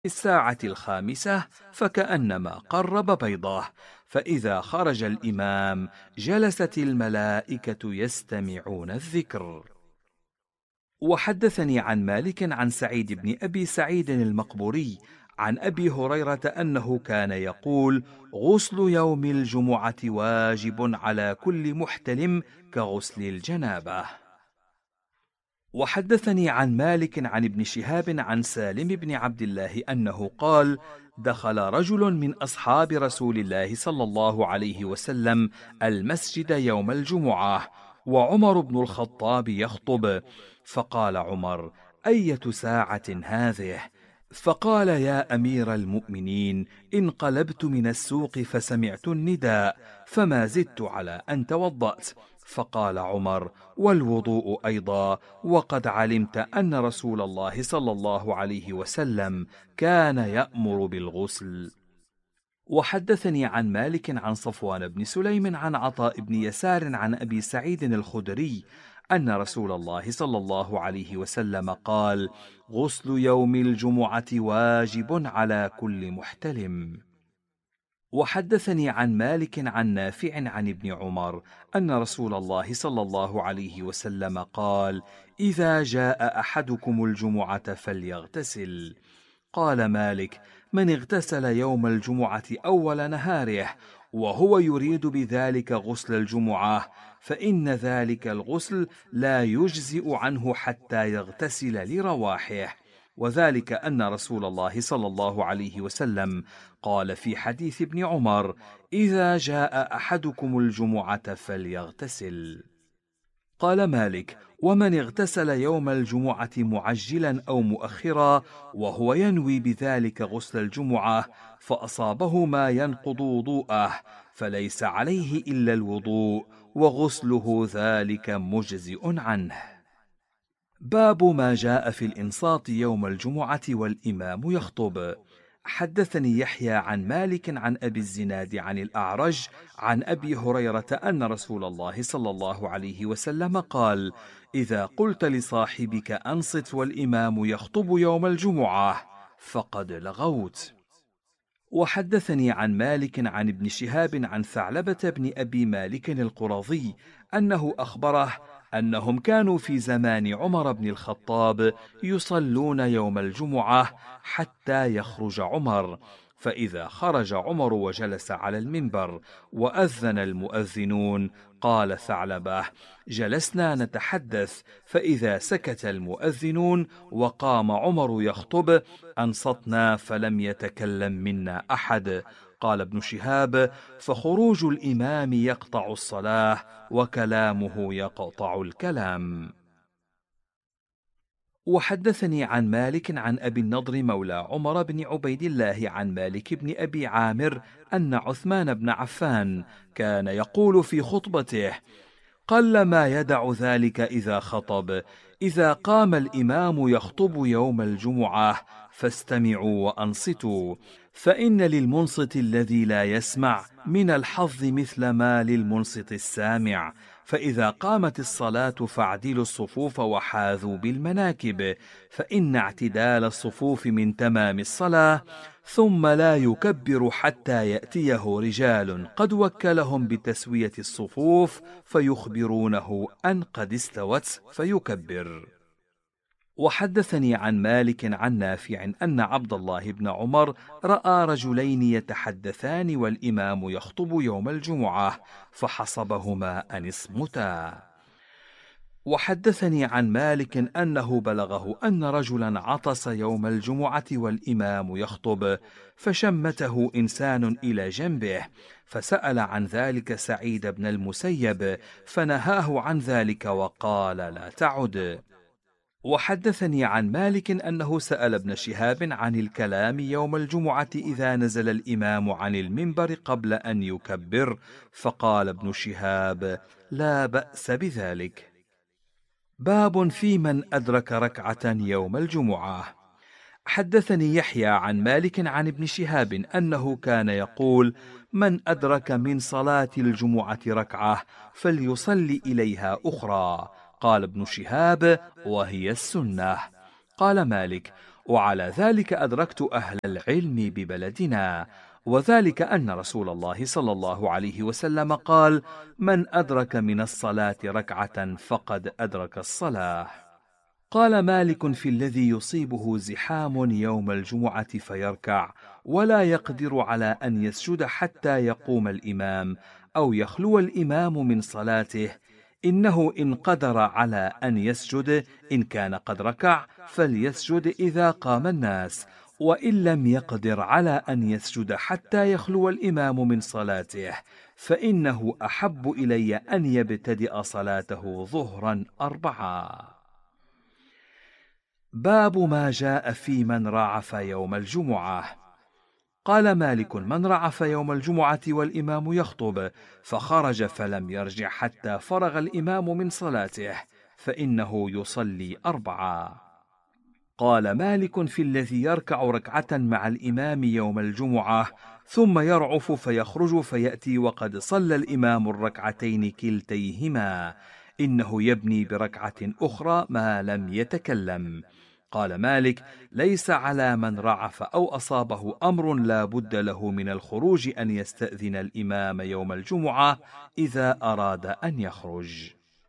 الساعة 5 فكأنما قرب بيضة، فإذا خرج الإمام جلست الملائكة يستمعون الذكر. وحدثني عن مالك عن سعيد بن أبي سعيد المقبوري عن أبي هريرة أنه كان يقول: غسل يوم الجمعة واجب على كل محتلم كغسل الجنابة. وحدثني عن مالك عن ابن شهاب عن سالم بن عبد الله أنه قال: دخل رجل من أصحاب رسول الله صلى الله عليه وسلم المسجد يوم الجمعة وعمر بن الخطاب يخطب، فقال عمر: أية ساعة هذه؟ فقال: يا أمير المؤمنين، انقلبت من السوق فسمعت النداء فما زدت على أن توضأت. فقال عمر: والوضوء أيضا، وقد علمت أن رسول الله صلى الله عليه وسلم كان يأمر بالغسل. وحدثني عن مالك عن صفوان بن سليم عن عطاء بن يسار عن أبي سعيد الخدري أن رسول الله صلى الله عليه وسلم قال: غسل يوم الجمعة واجب على كل محتلم. وحدثني عن مالك عن نافع عن ابن عمر أن رسول الله صلى الله عليه وسلم قال: إذا جاء أحدكم الجمعة فليغتسل. قال مالك: من اغتسل يوم الجمعة أول نهاره وهو يريد بذلك غسل الجمعة فإن ذلك الغسل لا يجزئ عنه حتى يغتسل لرواحه. وذلك أن رسول الله صلى الله عليه وسلم قال في حديث ابن عمر: إذا جاء أحدكم الجمعة فليغتسل. قال مالك: ومن اغتسل يوم الجمعة معجلا أو مؤخرا وهو ينوي بذلك غسل الجمعة فأصابه ما ينقض وضوءه فليس عليه إلا الوضوء وغسله ذلك مجزئ عنه. باب ما جاء في الإنصات يوم الجمعة والإمام يخطب. حدثني يحيى عن مالك عن أبي الزناد عن الأعرج عن أبي هريرة أن رسول الله صلى الله عليه وسلم قال: إذا قلت لصاحبك أنصت والإمام يخطب يوم الجمعة فقد لغوت. وحدثني عن مالك عن ابن شهاب عن ثعلبة بن أبي مالك القرظي أنه أخبره أنهم كانوا في زمان عمر بن الخطاب يصلون يوم الجمعة حتى يخرج عمر، فإذا خرج عمر وجلس على المنبر وأذن المؤذنون قال ثعلبة: جلسنا نتحدث، فإذا سكت المؤذنون وقام عمر يخطب أنصتنا فلم يتكلم منا أحد. قال ابن شهاب: فخروج الإمام يقطع الصلاة وكلامه يقطع الكلام. وحدثني عن مالك عن أبي النضر مولى عمر بن عبيد الله عن مالك بن أبي عامر أن عثمان بن عفان كان يقول في خطبته: قلما يدع ذلك إذا خطب: إذا قام الإمام يخطب يوم الجمعة فاستمعوا وأنصتوا، فإن للمنصت الذي لا يسمع من الحظ مثل ما للمنصت السامع. فإذا قامت الصلاة فاعدلوا الصفوف وحاذوا بالمناكب، فإن اعتدال الصفوف من تمام الصلاة. ثم لا يكبر حتى يأتيه رجال قد وكلهم بتسوية الصفوف فيخبرونه أن قد استوت فيكبر. وحدثني عن مالك عن نافع أن عبد الله بن عمر رأى رجلين يتحدثان والإمام يخطب يوم الجمعة فحصبهما أن اصمتا. وحدثني عن مالك أنه بلغه أن رجلا عطس يوم الجمعة والإمام يخطب فشمته إنسان إلى جنبه، فسأل عن ذلك سعيد بن المسيب فنهاه عن ذلك وقال: لا تعد. وحدثني عن مالك أنه سأل ابن شهاب عن الكلام يوم الجمعة إذا نزل الإمام عن المنبر قبل أن يكبر، فقال ابن شهاب: لا بأس بذلك. باب في من أدرك ركعة يوم الجمعة. حدثني يحيى عن مالك عن ابن شهاب أنه كان يقول: من أدرك من صلاة الجمعة ركعة فليصلي إليها أخرى. قال ابن شهاب: وهي السنة. قال مالك: وعلى ذلك أدركت أهل العلم ببلدنا، وذلك أن رسول الله صلى الله عليه وسلم قال: من أدرك من الصلاة ركعة فقد أدرك الصلاة. قال مالك في الذي يصيبه زحام يوم الجمعة فيركع ولا يقدر على أن يسجد حتى يقوم الإمام أو يخلو الإمام من صلاته: إنه إن قدر على أن يسجد إن كان قد ركع فليسجد إذا قام الناس، وإن لم يقدر على أن يسجد حتى يخلو الإمام من صلاته فإنه أحب إلي أن يبتدئ صلاته ظهرا 4. باب ما جاء في من رعف يوم الجمعة. قال مالك: من رعف يوم الجمعة والإمام يخطب فخرج فلم يرجع حتى فرغ الإمام من صلاته فإنه يصلي 4. قال مالك في الذي يركع ركعة مع الإمام يوم الجمعة ثم يرعف فيخرج فيأتي وقد صلى الإمام الركعتين كلتيهما: إنه يبني بركعة أخرى ما لم يتكلم. قال مالك: ليس على من رعف أو أصابه أمر لا بد له من الخروج أن يستأذن الإمام يوم الجمعة إذا أراد أن يخرج.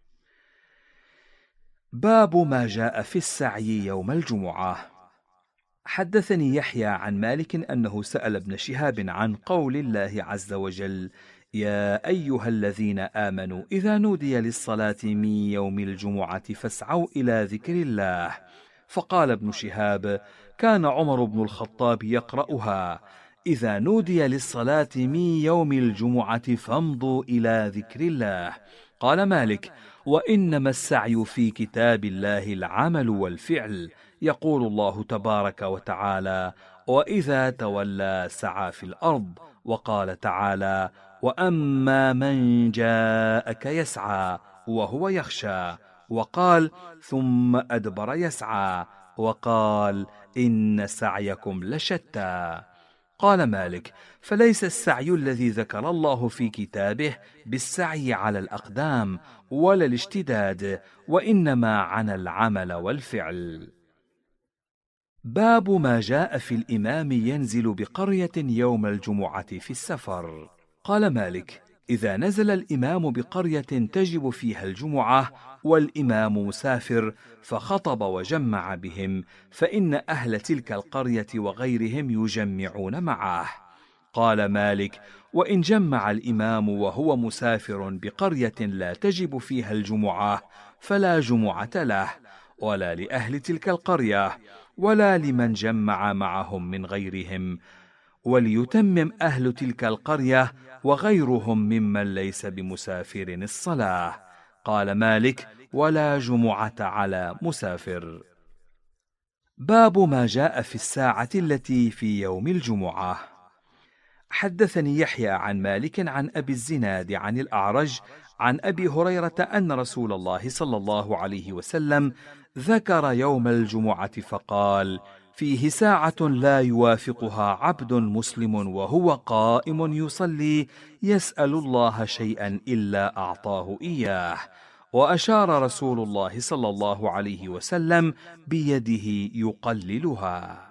باب ما جاء في السعي يوم الجمعة. حدثني يحيى عن مالك أنه سأل ابن شهاب عن قول الله عز وجل: يا أيها الذين آمنوا إذا نودي للصلاة من يوم الجمعة فاسعوا إلى ذكر الله. فقال ابن شهاب: كان عمر بن الخطاب يقرأها: إذا نودي للصلاة من يوم الجمعة فامضوا إلى ذكر الله. قال مالك: وإنما السعي في كتاب الله العمل والفعل، يقول الله تبارك وتعالى: وإذا تولى سعى في الأرض. وقال تعالى: وأما من جاءك يسعى وهو يخشى. وقال: ثم أدبر يسعى. وقال: إن سعيكم لشتى. قال مالك: فليس السعي الذي ذكر الله في كتابه بالسعي على الأقدام ولا الاشتداد، وإنما عن العمل والفعل. باب ما جاء في الإمام ينزل بقرية يوم الجمعة في السفر. قال مالك: إذا نزل الإمام بقرية تجب فيها الجمعة والإمام مسافر فخطب وجمع بهم فإن أهل تلك القرية وغيرهم يجمعون معه. قال مالك: وإن جمع الإمام وهو مسافر بقرية لا تجب فيها الجمعة فلا جمعة له ولا لأهل تلك القرية ولا لمن جمع معهم من غيرهم، وليتمم أهل تلك القرية وغيرهم ممن ليس بمسافر الصلاة. قال مالك: ولا جمعة على مسافر. باب ما جاء في الساعة التي في يوم الجمعة. حدثني يحيى عن مالك عن أبي الزناد عن الأعرج عن أبي هريرة أن رسول الله صلى الله عليه وسلم ذكر يوم الجمعة فقال: فيه ساعة لا يوافقها عبد مسلم وهو قائم يصلي يسأل الله شيئا إلا أعطاه إياه. وأشار رسول الله صلى الله عليه وسلم بيده يقللها.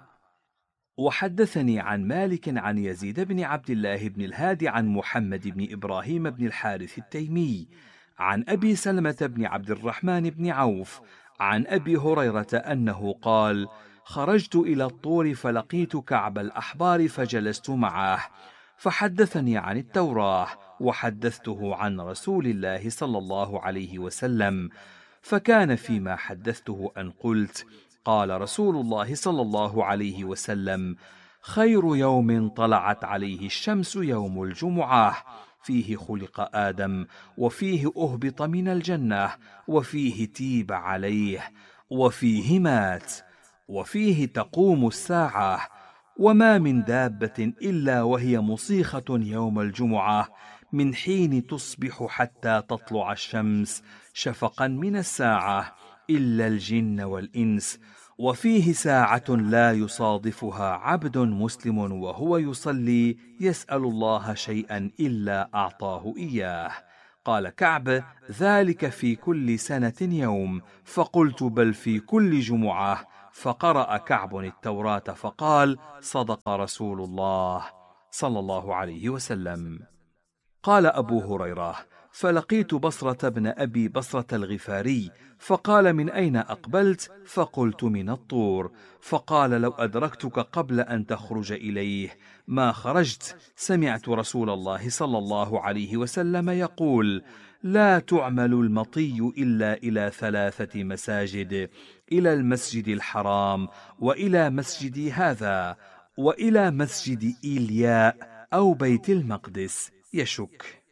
وحدثني عن مالك عن يزيد بن عبد الله بن الهادي عن محمد بن إبراهيم بن الحارث التيمي عن أبي سلمة بن عبد الرحمن بن عوف عن أبي هريرة أنه قال: خرجت إلى الطور فلقيت كعب الأحبار فجلست معه فحدثني عن التوراة وحدثته عن رسول الله صلى الله عليه وسلم، فكان فيما حدثته أن قلت: قال رسول الله صلى الله عليه وسلم: خير يوم طلعت عليه الشمس يوم الجمعة، فيه خلق آدم وفيه أهبط من الجنة وفيه تيب عليه وفيه مات وفيه تقوم الساعة، وما من دابة إلا وهي مصيخة يوم الجمعة من حين تصبح حتى تطلع الشمس شفقا من الساعة إلا الجن والإنس، وفيه ساعة لا يصادفها عبد مسلم وهو يصلي يسأل الله شيئا إلا أعطاه إياه. قال كعب: ذلك في كل سنة يوم. فقلت: بل في كل جمعة. فقرأ كعب التوراة فقال: صدق رسول الله صلى الله عليه وسلم. قال أبو هريرة: فلقيت بصرة بن أبي بصرة الغفاري فقال: من أين أقبلت؟ فقلت: من الطور. فقال: لو أدركتك قبل أن تخرج إليه ما خرجت. سمعت رسول الله صلى الله عليه وسلم يقول: لا تعمل المطي إلا إلى 3 مساجد: إلى المسجد الحرام، وإلى مسجدي هذا، وإلى مسجد إيلياء أو بيت المقدس. يشك.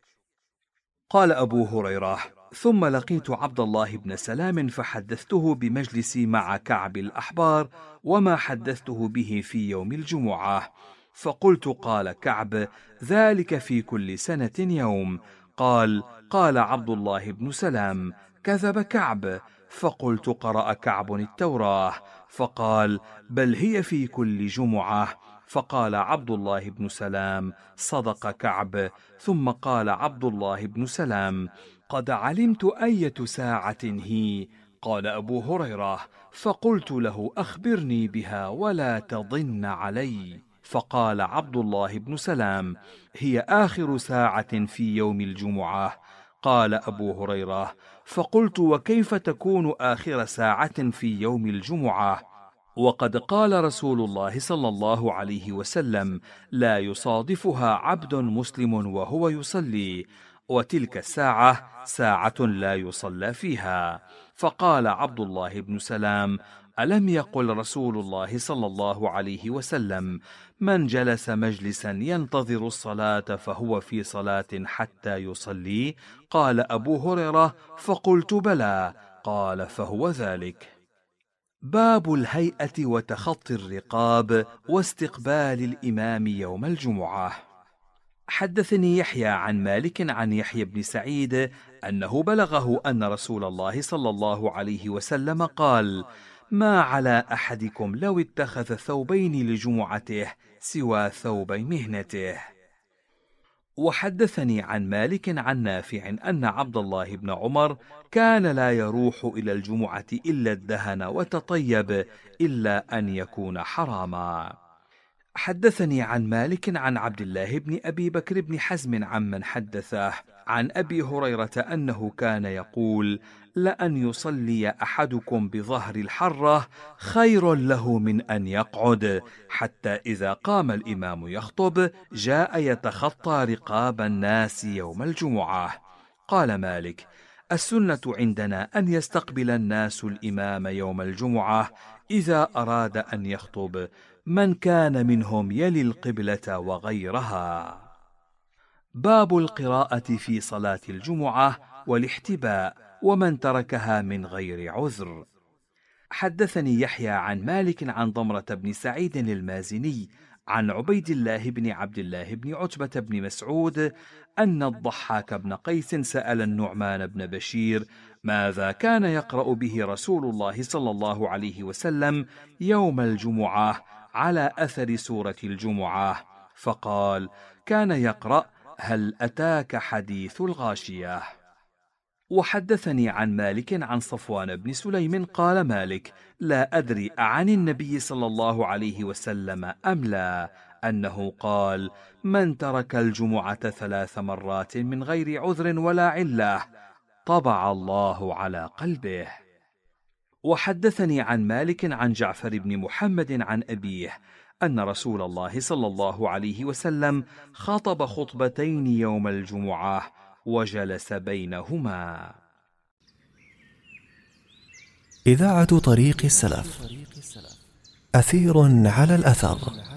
قال أبو هريرة: ثم لقيت عبد الله بن سلام فحدثته بمجلسي مع كعب الأحبار وما حدثته به في يوم الجمعة. فقلت: قال كعب: ذلك في كل سنة يوم. قال عبد الله بن سلام: كذب كعب. فقلت: قرأ كعب التوراة. فقال: بل هي في كل جمعة. فقال عبد الله بن سلام: صدق كعب. ثم قال عبد الله بن سلام: قد علمت أية ساعة هي. قال أبو هريرة: فقلت له: أخبرني بها ولا تضن علي. فقال عبد الله بن سلام: هي آخر ساعة في يوم الجمعة. قال أبو هريرة: فقلت: وكيف تكون آخر ساعة في يوم الجمعة؟ وقد قال رسول الله صلى الله عليه وسلم: لا يصادفها عبد مسلم وهو يصلي، وتلك الساعة ساعة لا يصلى فيها. فقال عبد الله بن سلام: ألم يقل رسول الله صلى الله عليه وسلم: من جلس مجلسا ينتظر الصلاة فهو في صلاة حتى يصلي؟ قال أبو هريرة: فقلت: بلى. قال: فهو ذلك. باب الهيئة وتخطي الرقاب واستقبال الإمام يوم الجمعة. حدثني يحيى عن مالك عن يحيى بن سعيد أنه بلغه أن رسول الله صلى الله عليه وسلم قال: ما على أحدكم لو اتخذ ثوبين لجمعته سوى ثوب مهنته. وحدثني عن مالك عن نافع أن عبد الله بن عمر كان لا يروح إلى الجمعة إلا الدهن وتطيب إلا أن يكون حراما. حدثني عن مالك عن عبد الله بن أبي بكر بن حزم عمن حدثه عن أبي هريرة أنه كان يقول: لأن يصلي أحدكم بظهر الحرة خير له من أن يقعد، حتى إذا قام الإمام يخطب جاء يتخطى رقاب الناس يوم الجمعة. قال مالك: السنة عندنا أن يستقبل الناس الإمام يوم الجمعة إذا أراد أن يخطب، من كان منهم يلي القبلة وغيرها. باب القراءة في صلاة الجمعة والاحتباء ومن تركها من غير عذر. حدثني يحيى عن مالك عن ضمرة بن سعيد المازني عن عبيد الله بن عبد الله بن عتبة بن مسعود أن الضحاك بن قيس سأل النعمان بن بشير: ماذا كان يقرأ به رسول الله صلى الله عليه وسلم يوم الجمعة على أثر سورة الجمعة؟ فقال: كان يقرأ: هل أتاك حديث الغاشية. وحدثني عن مالك عن صفوان بن سليم قال مالك: لا أدري عن النبي صلى الله عليه وسلم أم لا أنه قال: من ترك الجمعة 3 مرات من غير عذر ولا علة طبع الله على قلبه. وحدثني عن مالك عن جعفر بن محمد عن أبيه أن رسول الله صلى الله عليه وسلم خطب خطبتين يوم الجمعة وجلس بينهما. إذاعة طريق السلف، أثير على الأثر.